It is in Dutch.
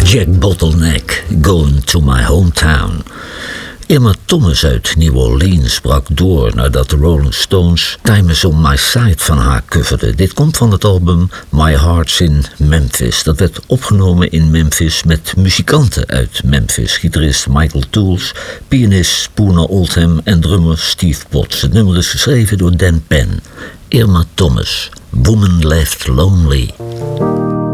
Jack Bottleneck, Going to My Hometown. Irma Thomas uit New Orleans brak door nadat de Rolling Stones Time Is On My Side van haar coverden. Dit komt van het album My Heart's in Memphis. Dat werd opgenomen in Memphis met muzikanten uit Memphis. Gitarist Michael Tools, pianist Spooner Oldham en drummer Steve Potts. Het nummer is geschreven door Dan Penn. Irma Thomas, Woman Left Lonely.